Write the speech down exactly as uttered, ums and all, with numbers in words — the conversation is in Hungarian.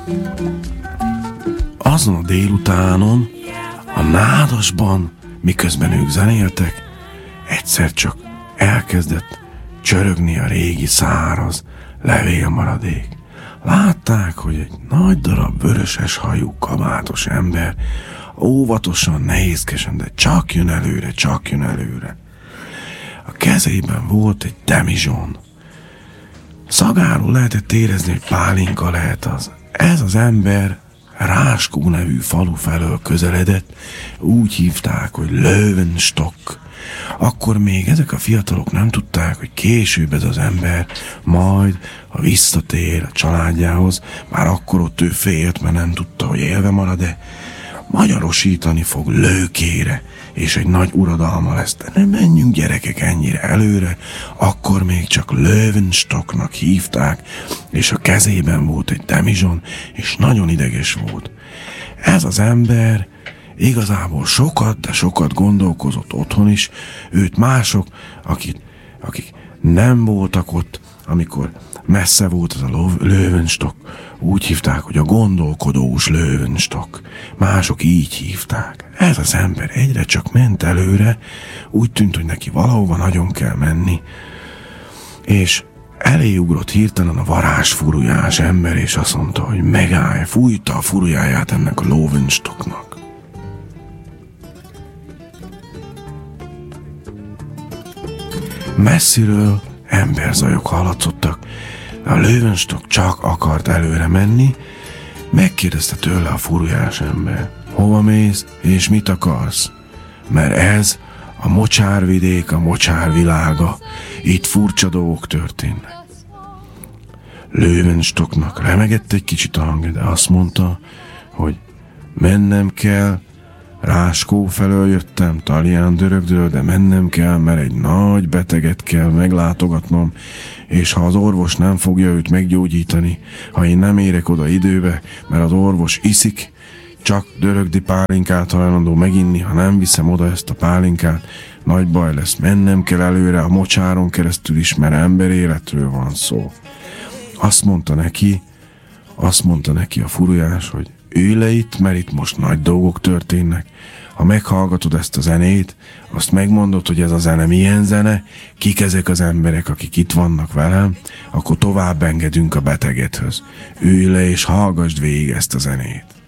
Azon a délutánon, a nádasban, miközben ők zenéltek, egyszer csak elkezdett csörögni a régi száraz levélmaradék. Látták, hogy egy nagy darab vöröses hajú kabátos ember óvatosan, nehézkesen, de csak jön előre, csak jön előre. A kezében volt egy demizson. Szagáról lehetett érezni, hogy pálinka lehet az. Ez az ember Ráskó nevű falu felől közeledett, úgy hívták, hogy Löwenstock. Akkor még ezek a fiatalok nem tudták, hogy később ez az ember majd, ha visszatér a családjához, már akkor ott ő félt, mert nem tudta, hogy élve marad-e, magyarosítani fog Lőkére, és egy nagy uradalma lesz. De nem menjünk gyerekek ennyire előre, akkor még csak Löwenstocknak hívták, és a kezében volt egy demizson, és nagyon ideges volt. Ez az ember igazából sokat, de sokat gondolkozott otthon is, őt mások, akik, akik nem voltak ott, amikor messze volt az a Löwenstock, úgy hívták, hogy a gondolkodós Löwenstock. Mások így hívták. Ez az ember egyre csak ment előre, úgy tűnt, hogy neki valahova nagyon kell menni, és eléugrott hirtelen a varázsfurujás ember, és azt mondta, hogy megállj, fújta a furujáját ennek a Löwenstocknak. Messziről emberzajok hallatszottak, a Löwenstock csak akart előre menni, megkérdezte tőle a furujás ember, hova mész és mit akarsz? Mert ez a mocsárvidék, a mocsárvilága, itt furcsa dolgok történnek. Löwenstocknak remegett egy kicsit a hangja, de azt mondta, hogy mennem kell, Ráskó felől jöttem, Talján dörögdől, de mennem kell, mert egy nagy beteget kell meglátogatnom, és ha az orvos nem fogja őt meggyógyítani, ha én nem érek oda időbe, mert az orvos iszik, csak dörögdi pálinkát hajlandó meginni, ha nem viszem oda ezt a pálinkát, nagy baj lesz, mennem kell előre a mocsáron keresztül is, mert ember életről van szó. Azt mondta neki, azt mondta neki a furujás, hogy ülj le itt, mert itt most nagy dolgok történnek. Ha meghallgatod ezt a zenét, azt megmondod, hogy ez a zene milyen zene, kik ezek az emberek, akik itt vannak velem, akkor tovább engedünk a betegethöz. Ülj le és hallgassd végig ezt a zenét.